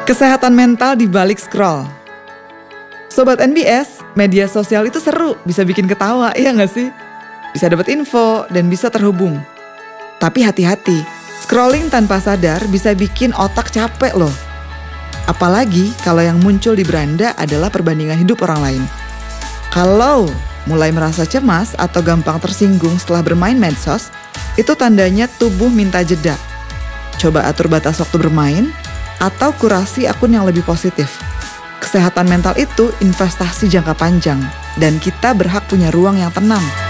Kesehatan mental di balik scroll. Sobat NBS, media sosial itu seru, bisa bikin ketawa, iya nggak sih? Bisa dapat info dan bisa terhubung. Tapi hati-hati, scrolling tanpa sadar bisa bikin otak capek loh. Apalagi kalau yang muncul di beranda adalah perbandingan hidup orang lain. Kalau mulai merasa cemas atau gampang tersinggung setelah bermain medsos, itu tandanya tubuh minta jeda. Coba atur batas waktu bermain, atau kurasi akun yang lebih positif. Kesehatan mental itu investasi jangka panjang, dan kita berhak punya ruang yang tenang.